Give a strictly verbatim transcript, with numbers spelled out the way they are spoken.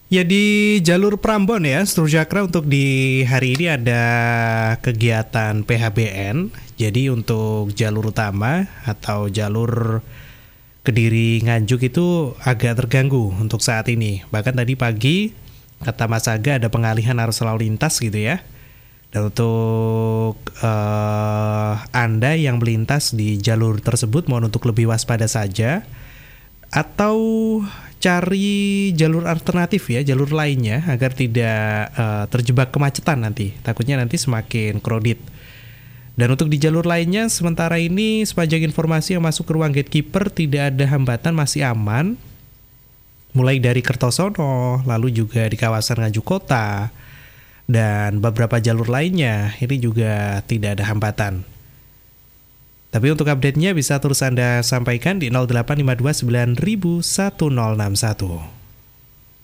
Ya di jalur Prambon ya, seluruh Jakra untuk di hari ini ada kegiatan P H B N. Jadi untuk jalur utama atau jalur Kediri Nganjuk itu agak terganggu untuk saat ini. Bahkan tadi pagi kata Mas Aga ada pengalihan arus lalu lintas gitu ya. Dan untuk uh, Anda yang melintas di jalur tersebut mohon untuk lebih waspada saja atau cari jalur alternatif ya, jalur lainnya agar tidak uh, terjebak kemacetan nanti. Takutnya nanti semakin crowded. Dan untuk di jalur lainnya sementara ini sepanjang informasi yang masuk ke ruang gatekeeper tidak ada hambatan, masih aman. Mulai dari Kertosono, lalu juga di kawasan Nganjuk Kota dan beberapa jalur lainnya ini juga tidak ada hambatan. Tapi untuk update-nya bisa terus Anda sampaikan di nol delapan lima dua sembilan satu nol enam satu.